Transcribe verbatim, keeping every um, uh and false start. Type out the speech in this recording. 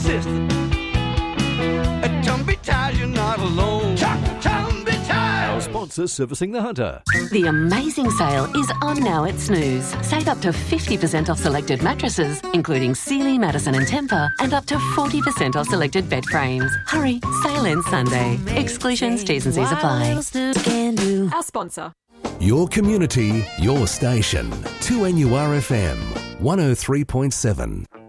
insist. At Tumby Tires, you're not alone. Tumby Tires. Our sponsor, Servicing the Hunter. The amazing sale is on now at Snooze. Save up to fifty percent off selected mattresses, including Sealy, Madison and Tempur, and up to forty percent off selected bed frames. Hurry, sale ends Sunday. Exclusions, T's and C's apply. Our sponsor. Your community, your station. two N U R F M, one oh three point seven.